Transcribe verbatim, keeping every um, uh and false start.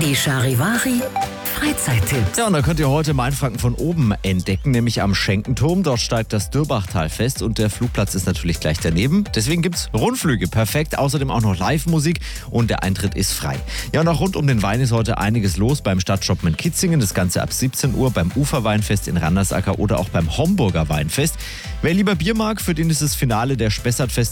Die Charivari Freizeittipps. Ja, und da könnt ihr heute Mainfranken von oben entdecken, nämlich am Schenkenturm. Dort steigt das Dürbachtal fest und der Flugplatz ist natürlich gleich daneben. Deswegen gibt's Rundflüge, perfekt. Außerdem auch noch Live-Musik und der Eintritt ist frei. Ja, und auch rund um den Wein ist heute einiges los beim Stadtshoppen in Kitzingen. Das Ganze ab siebzehn Uhr beim Uferweinfest in Randersacker oder auch beim Homburger Weinfest. Wer lieber Bier mag, für den ist das Finale der Spessartfest